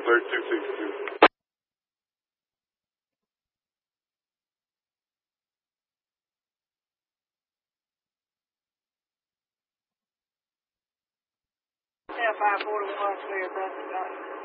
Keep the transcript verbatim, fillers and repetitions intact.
clear two six two. Yeah, five forty-one, clear, Brother.